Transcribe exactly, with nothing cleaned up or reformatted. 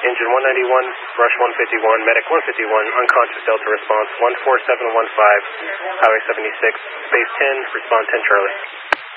Engine one ninety-one, Rush one fifty-one, Medic one fifty-one, unconscious Delta response one four seven one five, Highway seventy-six, base ten, respond ten Charlie.